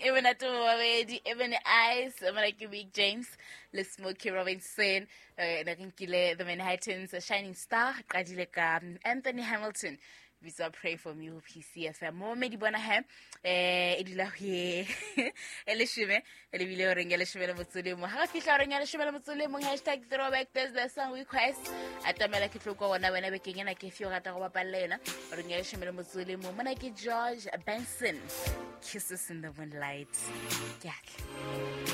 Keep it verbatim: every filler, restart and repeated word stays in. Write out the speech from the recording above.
Even at already, even eyes, I'm like Big James, Le Smokey Robinson, uh, the Manhattans, a shining star, Kadileka, Anthony Hamilton. Visa pray for me, P C F M. More medi bonahem, eh, Edilahi, Elishime, Elivio Ring, Elishime Mutsulimo, Happy Sharing Elishime Mutsulimo, hashtag throwback Thursday song request. At the Melakituko, when I became a Kifio at our Palena, or Elishime Mutsulimo, Manaki George Benson. Kisses in the moonlight. Jack.